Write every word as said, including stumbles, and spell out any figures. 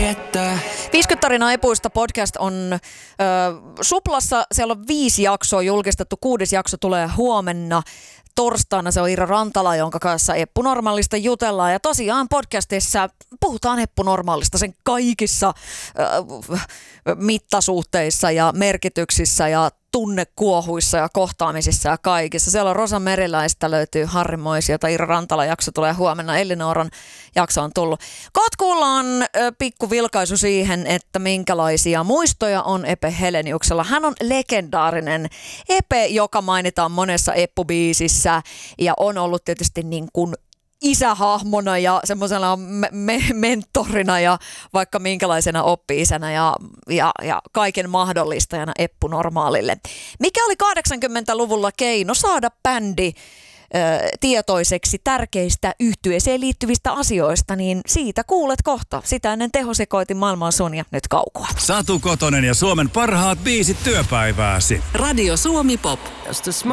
viettää. viisikymmentä tarinaa epuista podcast on ö, Suplassa. Siellä on viisi jaksoa julkistettu. Kuudes jakso tulee huomenna. Torstaina se on Iira Rantala, jonka kanssa Eppu Normaalista jutellaan. Ja tosiaan podcastissa puhutaan Eppu Normaalista sen kaikissa äh, mittasuhteissa ja merkityksissä ja tunnekuohuissa ja kohtaamisissa ja kaikissa. Siellä on Rosa Meriläistä, löytyy Harri Moisiota, Iira Rantala jakso tulee huomenna, Ellinooran jakso on tullut. Kohta kuullaan äh, pikku vilkaisu siihen, että minkälaisia muistoja on Epe Heleniuksella. Hän on legendaarinen Epe, joka mainitaan monessa Eppu-biisissä ja on ollut tietysti niin kuin isähahmona ja semmoisena me- me- mentorina ja vaikka minkälaisena oppi-isänä ja, ja, ja kaiken mahdollistajana Eppu Normaalille. Mikä oli kahdeksankymmentäluvulla keino saada bändi ö, tietoiseksi tärkeistä yhtyeeseen liittyvistä asioista, niin siitä kuulet kohta. Sitä ennen tehosekoitin Maailma on sun ja nyt Kaukua. Satu Kotonen ja Suomen parhaat biisit työpäivääsi. Radio Suomi Pop.